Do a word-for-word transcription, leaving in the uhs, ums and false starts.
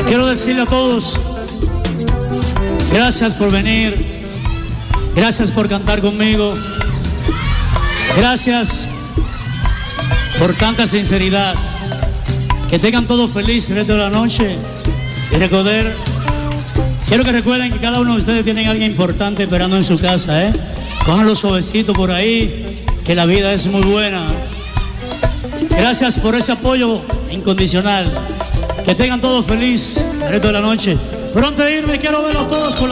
Quiero decirle a todos, gracias por venir, gracias por cantar conmigo, gracias por tanta sinceridad. Que tengan todos felices el resto de la noche y recordar, quiero que recuerden que cada uno de ustedes tienen a alguien importante esperando en su casa, ¿eh? Cójanlo suavecito por ahí, que la vida es muy buena. Gracias por ese apoyo incondicional. Que tengan todos feliz el resto de la noche. Pero antes de irme quiero verlos todos con la